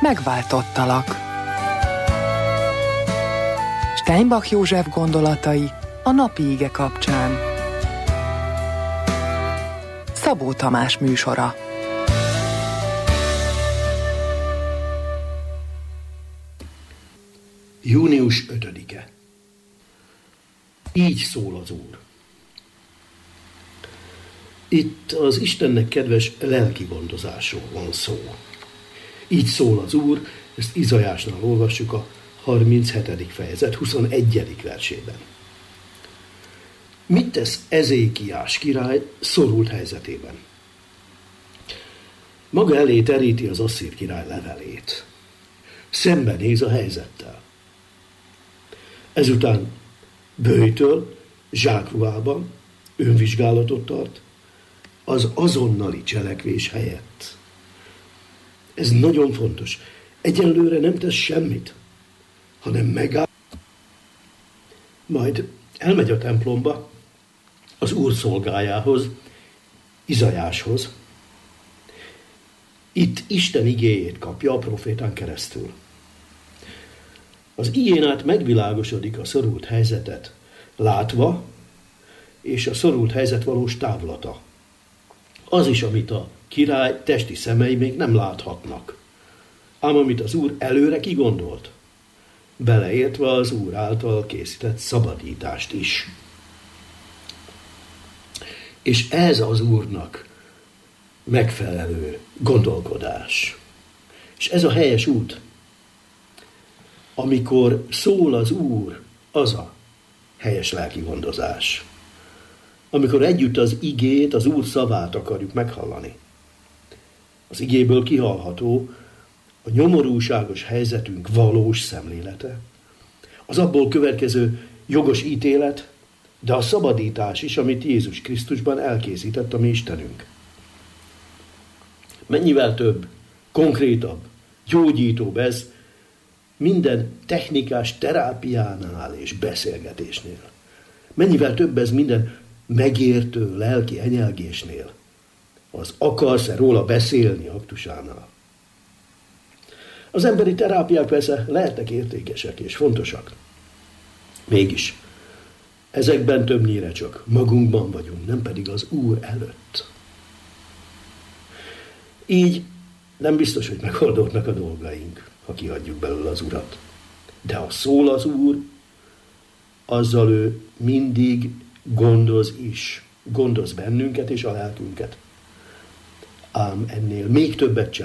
megváltottalak. Steinbach József gondolatai a napi ige kapcsán. Szabó Tamás műsora. Június 5-e. Így szól az Úr. Itt az Istennek kedves lelki gondozásról van szó. Így szól az Úr, ezt Izaiásnál olvassuk a 37. fejezet 21. versében. Mit tesz Ezékiás király szorult helyzetében? Maga elé teríti az asszír király levelét. Szembenéz a helyzettel. Ezután böjtöl, zsákruhában, önvizsgálatot tart, az azonnali cselekvés helyett. Ez nagyon fontos. Egyelőre nem tesz semmit, hanem megáll. Majd elmegy a templomba, az Úr szolgájához, Izaiáshoz. Itt Isten igéjét kapja a profétán keresztül. Az igén át megvilágosodik a szorult helyzetet látva, és a szorult helyzet valós távlata. Az is, amit a király testi szemei még nem láthatnak, ám amit az Úr előre kigondolt, beleértve az Úr által készített szabadítást is. És ez az Úrnak megfelelő gondolkodás. És ez a helyes út. Amikor szól az Úr, az a helyes lelki gondozás. Amikor együtt az igét, az Úr szavát akarjuk meghallani. Az igéből kihallható a nyomorúságos helyzetünk valós szemlélete, az abból következő jogos ítélet, de a szabadítás is, amit Jézus Krisztusban elkészített a mi Istenünk. Mennyivel több, konkrétabb, gyógyítóbb ez minden technikás terápiánál és beszélgetésnél. Mennyivel több ez minden megértő lelki enyelgésnél, az akarsz-e róla beszélni aktusánál. Az emberi terápiák persze lehetnek értékesek és fontosak. Mégis, ezekben többnyire csak magunkban vagyunk, nem pedig az Úr előtt. Így nem biztos, hogy megoldódnak a dolgaink, ha kihagyjuk belőle az Urat. De ha szól az Úr, azzal ő mindig gondoz bennünket és a lelkünket. Ám ennél még többet csinál.